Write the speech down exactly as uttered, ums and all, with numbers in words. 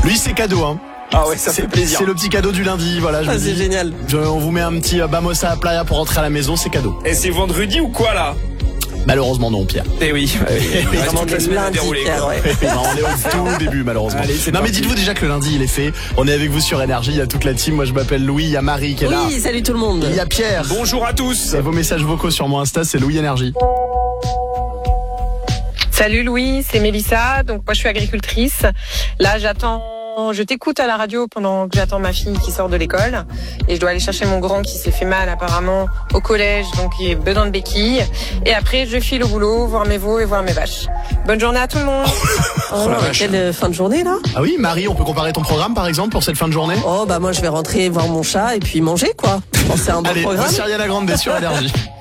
Lui, c'est cadeau, hein. Ah ouais, ça c'est, fait plaisir. C'est le petit cadeau du lundi, voilà. Je Ah, vous c'est dis. génial. Je, on vous met un petit euh, Bamosa à playa pour rentrer à la maison, c'est cadeau. Et c'est vendredi ou quoi là? Malheureusement non, Pierre. Eh oui, ouais, il reste Vraiment toute la des semaine à lundis, dérouler, Pierre, quoi. ouais. Non, on est au tout début malheureusement. Allez, c'est non mais parti. dites-vous déjà que le lundi il est fait. On est avec vous sur Énergie, il y a toute la team. Moi je m'appelle Louis, il y a Marie qui est là. Oui, salut tout le monde. Il y a Pierre. Bonjour à tous. Et vos messages vocaux sur mon Insta, c'est Louis Énergie. Salut Louis, c'est Mélissa. Donc moi je suis agricultrice. Là j'attends, je t'écoute à la radio pendant que j'attends ma fille qui sort de l'école et je dois aller chercher mon grand qui s'est fait mal apparemment au collège, donc il a besoin de béquilles. Et après je file au boulot, voir mes veaux et voir mes vaches. Bonne journée à tout le monde. Oh, la vache. quelle euh, fin de journée là. Ah oui, Marie, on peut comparer ton programme par exemple pour cette fin de journée? Oh bah moi je vais rentrer voir mon chat et puis manger quoi. Je pense que c'est un bon Allez, programme. voici Ariana Grande sur Énergie.